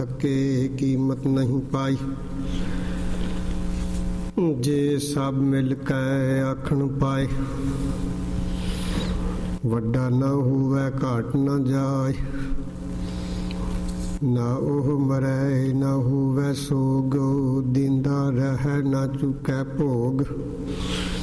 ਕੇ ਕੀਮਤ ਨਹੀਂ ਪਾਈ। ਜੇ ਸਭ ਮਿਲ ਕੇ ਆਖਣ ਪਾਏ, ਵੱਡਾ ਨਾ ਹੋਵੇ ਘਾਟ ਨਾ ਜਾਏ। ਨਾ ਉਹ ਮਰੈ ਨਾ ਹੋਵੇ ਸੋਗ, ਦਿੰਦਾ ਰਹਿ ਨਾ ਚੁਕੈ ਭੋਗ।